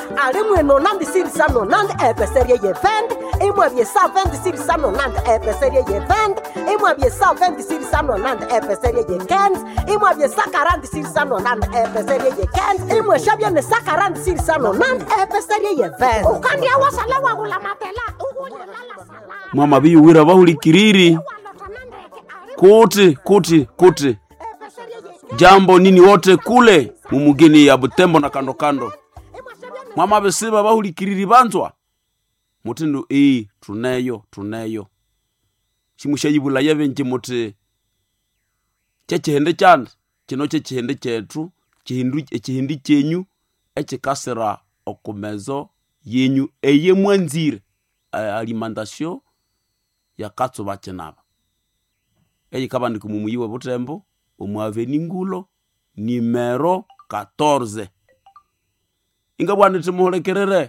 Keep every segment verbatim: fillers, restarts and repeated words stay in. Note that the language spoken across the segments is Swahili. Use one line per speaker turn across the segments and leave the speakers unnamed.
alimwe nonandi sirisa nonandi epeserie ye vend imwe biesa vend sirisa nonandi epeserie ye vend imwe biesa vend sirisa nonandi epeserie ye kens imwe biesa karandi sirisa nonandi epeserie ye kens imwe shabye ne sakarandi sirisa nonandi epeserie ye vend ukandia wasala wagula matela ugunya lala sala
mama biyu wira bahulikiriri kuti kuti kuti jambo nini wote kule mumugini ya Butembo na kando kando mama besiba bahulikiriri banzwa mutindu ii tuneyo tuneyo simushayibula yebenje muti chechihende chande kino chechihende chetu chihindu chihindi chenyu echikasira okumezo yenyu eye mwanzire alimentation ya katso bachenaba eyi kabandi kumumuyiwe Butembo omwaveni ngulo numero quatorze ingabwana tumuholekerere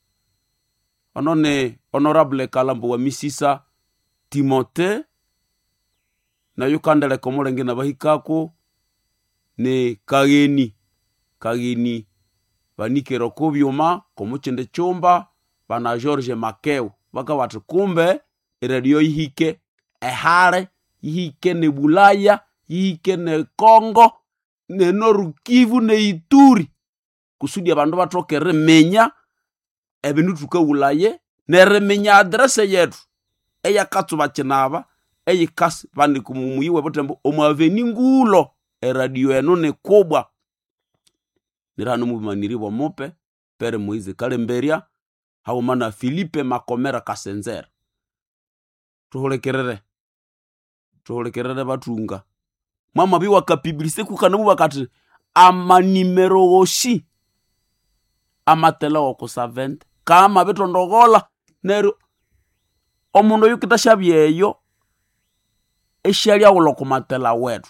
onone honorable Kalambo wa Misisa Timote na yukandele komolenge na bahikako ne kageni kageni banikero kubyuma komuchende chumba bana George Makeu baka watu kumbe radio ihike ehare ihike ne Bulaya ihike ne Kongo ne Noru Kivu ne Ituri kusudi abantu batoke remenya ebintu tukawulaye ne remenya adresse yetu eya katsu bachenaba eyi kasi bandi kumumuyiwe Butembo omwaveni ngulo e radio eno ne kubwa nirano mubimaniriwa mope Pere Moize Kalemberia haumana Philippe Makomera Kasenzera tuholekerere tuholekerere batunga mama biwa kapibilise kukanamu bakati ama nimero woshi amatela okusa vente kama betondogola nero omundo yukita shabyeyo eshali awulo kumatela wetu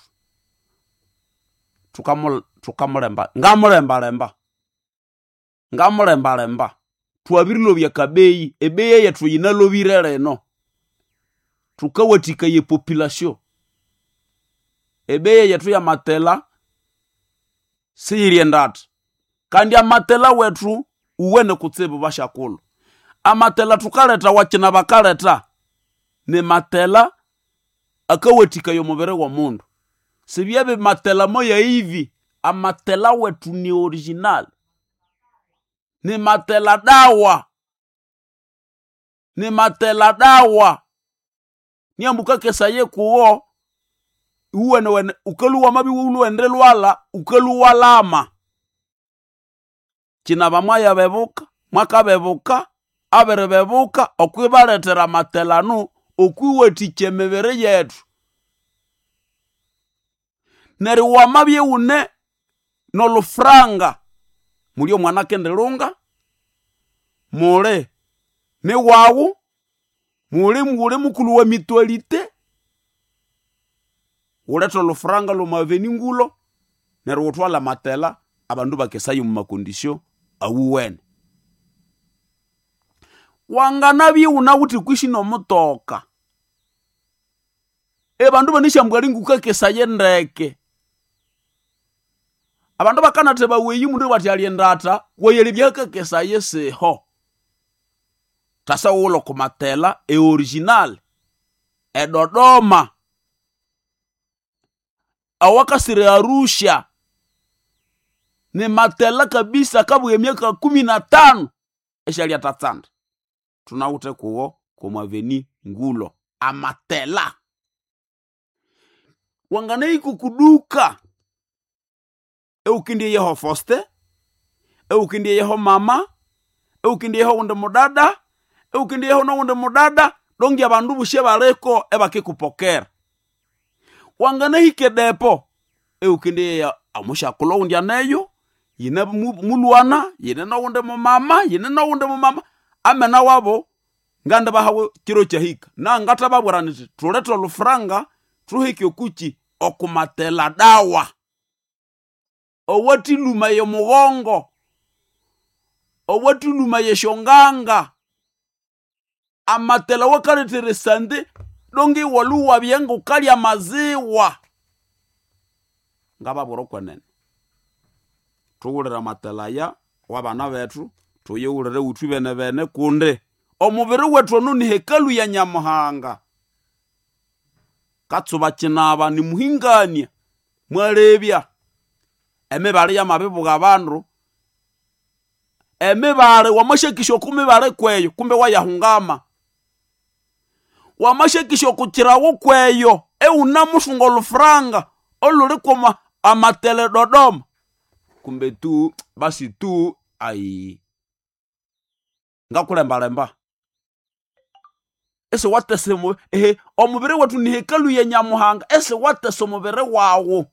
tukamul tukamulemba ngamulemba lemba ngamulemba lemba tuabirilo bya kabeyi ebeye yetu yinalobirere no tukawatika ye population ebeye yetu ya matela siriendat kandi amatela wetu uwene kutsibu bashakulu amatela tukaleta wachina bakaleta ne matela akawatika yo mubere wa mundu sibyebe matela moya hivi amatela wetu ni original ni matela dawa ni matela dawa ni ambuka kesa ye kuwo uwene wene ukaluwa mabi ulu endelwala ukaluwa lama kina bamaya bebuka mwaka bebuka abere bebuka okwibaletera matelanu okwiwetiche mebere yetu neri wamabye une nolufranga mulio mwanake ndelunga mule ni wawu mule mule mukulu wa mitualite uleto lufranga lo maveni ngulo neri utwala matela abandu bakesayo mu makondisyon awuwene wanganabi unawuti kwishi no mutoka e bandu banisha mbwalinguka kesaye ndeke abandu bakanate baweyi mundu bati aliendata weyeli byaka kesaye seho tasa ulo kumatela e original e Dodoma awaka sire Arusha ni matela kabisa kabu ya miaka kumi na tano eshali atatsanda tunaute kuwo kumaveni ngulo amatela wanganei kukuduka e ukindie yeho foste e ukindie yeho mama e ukindie yeho unde mudada e ukindie yeho na unde mudada dongi abandu bushe bareko e bakikupokera wanganei kedepo e ukindie ya amusha kulo undia neyo yine muluana yine na unde mu mama yine na unde mu mama amena wabo nganda bahawe kiro chahika na ngata babwaranite tuleto lufranga truhiki okuchi okumatela dawa owati luma ye mugongo owati luma ye shonganga amatela wakaletere sande dongi waluwa byengo kalya maziwa ngaba borokwa nene tuwulira matela ya wabana betu tuyeulire uthu bene bene kunde omubiri wethu onu ni hekalu ya Nyamuhanga. Katsuba kinaba ni muhingania mwarebya emibare ya mabibuga abandu emibare wamashekisho kumibare kweyo kumbe wayahungama wamashekisho kukirawo kweyo euna musungo lufranga oluli kuma amatele Dodoma kumbe tu basi tu ai ngakulembalemba ese watesemo ehe omubiri wetu ni hekalu ya Nyamuhanga ese watese omubiri wawo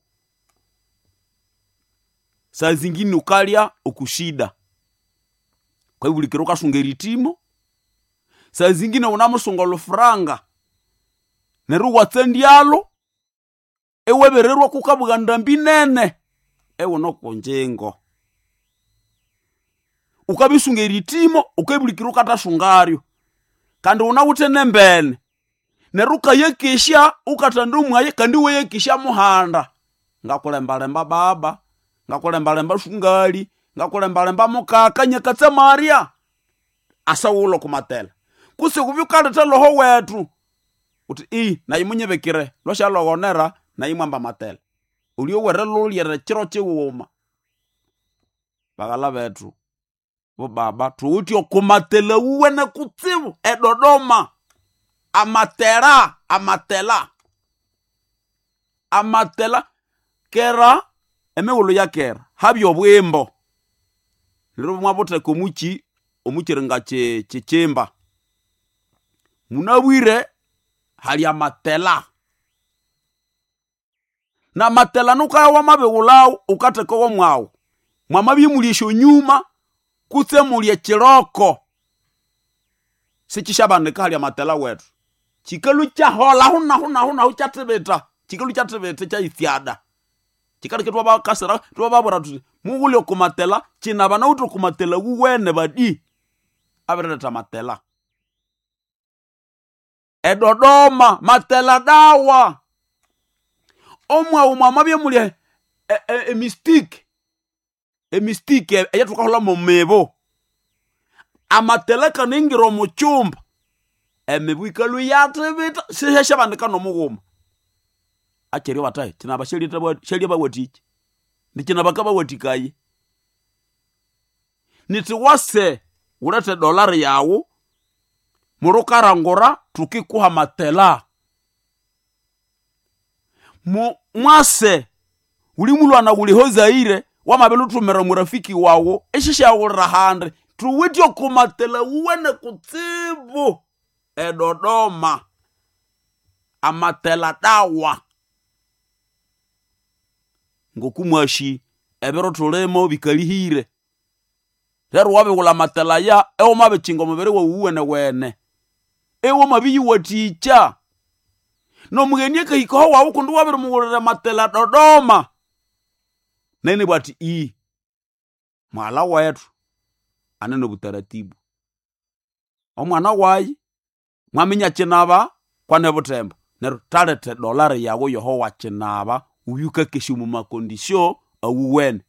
saa zingine ukalya okushida kwa bulikiro kasunga eritimo saa zingine unamusunga lufranga neru watsendialo ewebererwa kukabuganda mbinene ewo nokonjengo ukabisunga eritimo ukabulikiro katasungario kandi unawute nembene neruka yekisha ukatandumwaye kandi weyekisha muhanda ngakulembalemba baba ngakulembalemba shungali ngakulembalemba mukaka nyakatse Maria asawulo kumatela kuse kubyukaleta loho wetu uti i nayimunyebekire loshalogонera nayimwamba matela ulio were lulyere kiro kiwuma bagala betu bo baba tuuti okumatela uwene kutsibu eDodoma amatera amatela amatela kera emewolo ya kera habyo bwembo lero mwabote komuchi omuchirenga che chemba munabwire hali amatela na matela nuka wa mabewulawo ukateko wo mwawo mwamabimulisho nyuma kutsemulie kiroko sikishabandika hali amatela wetu chikalu cha hola huna huna huna uchatebeta chikalu chatebeta cha ithiada chikali ketwa ba kasera twa babura tu mugule kumatela china bana utu kumatela uwene badi abereta matela eDodoma matela dawa omwa umwa mabye mulie e, e, e mystique e mystique eyatuka hola momebo amatela kaningiro mu chumba emebwikalu yatebeta sihesha bandika no mugoma acheri watai tina basheli tabo sheli bawatiki ndikina bakaba watikaye niti wase urete dolari yawo murukarangora tukikuha matela mu mwase ulimulwana ulihozaire wamabelu tumera murafiki wawo eshisha urahande tuwityo kumatela uwene kutsibu eDodoma amatela dawa ngokumwashi ebero tulemo bikalihire rero wabe wula matela ya ewo mabe chingo mubere wa uwene wene ewo mabiyi waticha no mugenie kahiko wawo kundu wabere muwulere matela Dodoma nene bwati i mwala wetu anene butaratibu omwana wayi mwaminya chinaba kwane butemba nero talete dolari yawo yoho wa chinaba uyuka keshimu makondisyo awuwene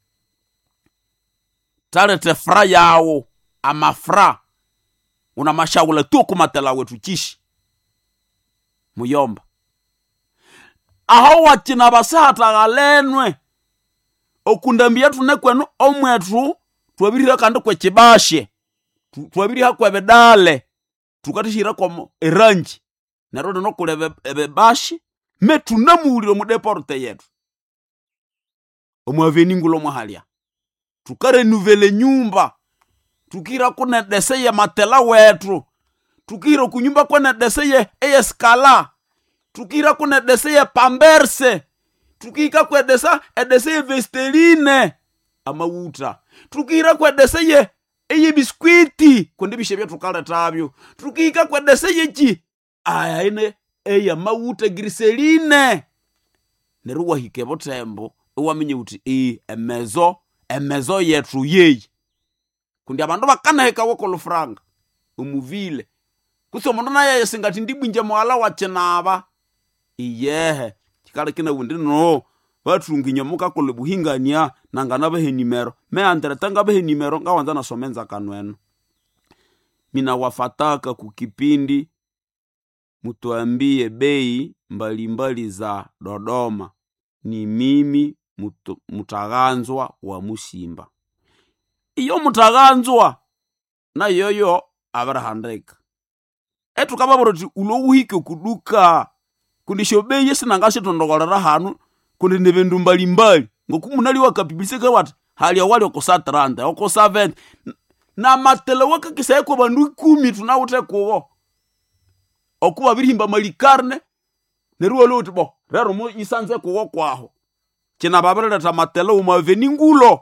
talete fra yawo amafra una mashawula tuku matela wetu chishi muyomba aho wa chinaba sata galenwe okundambia tunekwenu omwetu twabirira kandi kwe kibashe twabirira kwe bedale tukatishira kwa eranji nerode no kulebe ebebashi metu namuliro mu deporte yetu omwaveni ngulo mwahalia tukare nouvelle nyumba tukira kuna deseye matela wetu tukira kunyumba kuna deseye eskala tukira kuna deseye pamberse tukika kwa desa edeseye vesterine amawuta tukira kwa deseye eye biskwiti konde bishebya tukala tabyo tukika kwa deseye chi aya ine eye mawuta griseline neruwa hikebo tembo ewamenye uti e emezo emezo yetu yeyi kundi abantu bakana heka woko lufranga umuvile kuso mundu naye singati ndibwinje mwala wa chenaba iyehe kikale kina wundi no batunginya muka kole buhingania nangana behe nimero me andere tanga behe nimero ngawanza nasomenza kanwenu. Mina wafataka kukipindi mutuambie bei mbalimbali za Dodoma. Ni mimi mutu, Mutaganzwa wa Musimba. Iyo Mutaganzwa na yoyo abarahandeka. Etu kababoroti ulobuhike kuduka kundisho bei yesi nangashe tondogorera hanu kundi nebendu mbalimbali ngoku munali wakapibisike watu hali awali okosa tranda okosa venti na matele waka kisaiko bandu kumi tunawute kuwo okuba birihimba malikarne neruwa loti bo rero mu isanze kuwo kwaho kina babarera ta matele umaveni ngulo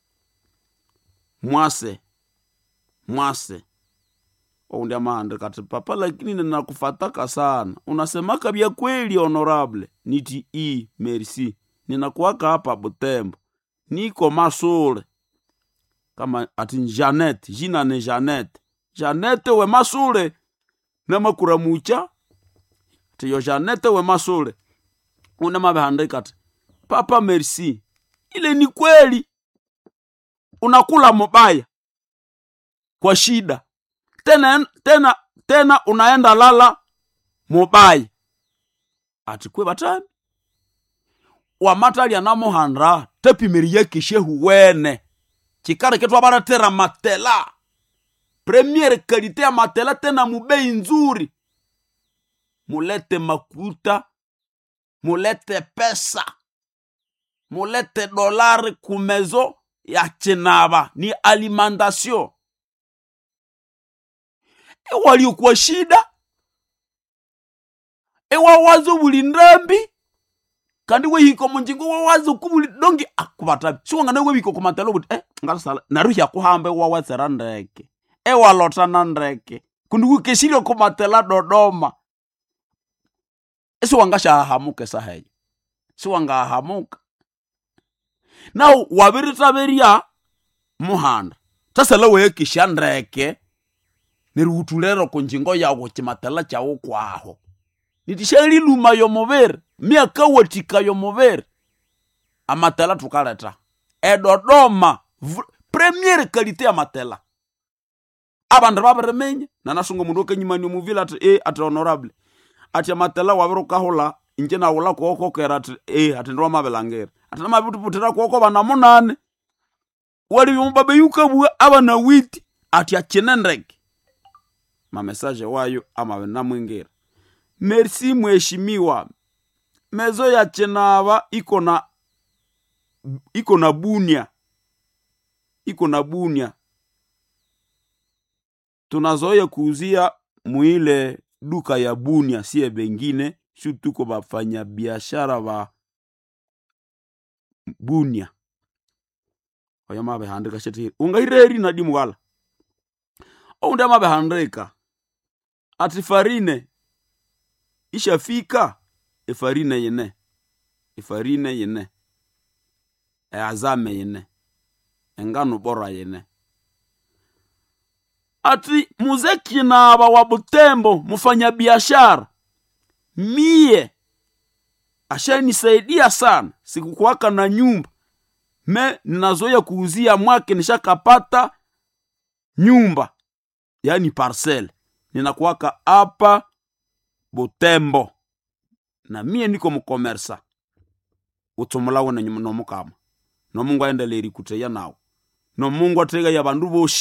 mwase mwase Oundia maande kati papa lakini ninakufataka sana. Unasemaka bia kweli honorable. Niti i merci. Ninakuwaka hapa Butembo. Niko Masule. Kama ati Janet. Jina ne Janet. Janet we Masule. Nama kuramucha. Ati yo Janet we Masule. Unama behande kati. Papa merci. Ile ni kweli. Unakula mobaya. Kwa shida. Tena, tena, tena unaenda lala mubai. Ati kwe batani. Wa matali anamohandra. Tepi miriye kishehu wene. Chikare ketu wabara tera matela. Premiere kalite ya matela tena mubei nzuri. Mulete makuta. Mulete pesa. Mulete dolari kumezo ya chinaba. Ni alimentation. Ewa liyo kwa shida. Ewa wazo buli ndambi. Kandi we hiko munjingo wa wazo kubuli dongi akubatabi. Siwa ngana we hiko kumatelo buti. Eh, ngana sala. Naruhi ya kuhambe wa wazera ndeke. Ewa lota na ndeke. Kundugu keshiri kumatela Dodoma. Siwa ngasha ahamuke saheji. Siwa nga ahamuka. Now, wabirita beria muhanda. Tasa lewe kisha ndeke. Nirutulero kunjingo ya wachimatela cha ukwaho. Nitisheli luma yomovere. Mia kawatika yomovere. Amatela tukaleta. E Dodoma. Premier kalite ya matela. Abandra babere menye. Nanasungo mundoke nyimani umuvila ati e ati honorable. Ati amatela wabiru kahola. Injena wala kuoko kera ati e ati ndwa mabelangere. Ati nama bitu putera kuoko bana munane. Wali yumbabe yuka buwe abana witi. Ati achinendreke. Ma message wayo ama wena mwingira. Merci mheshimiwa. Mezo ya Chenaba iko na iko na Bunia. Iko na Bunia. Tunazoea kuuzia muile duka ya Bunia siye bengine. Shu tuko bafanya biashara wa Bunia. Oya mabe handika sheti. Ungahireri na dimu wala. Ounda mabe handika. Ati farine. Ishafika. E farine yene. E farine yene. E azame yene. Engano bora yene. Ati muzeki na aba wa Butembo. Mufanya biashara. Mie. Asha nisaidia sana. Siku kuwaka na nyumba. Me ninazoea kuuzia mwake nishakapata nyumba. Yani parcel. Ninakuwaka hapa Butembo. Na mie niko mkomersa. Utumulawe na nyumu nomukama. No mungu aendeleri kuteya nao. No mungu atega ya bandu boshi.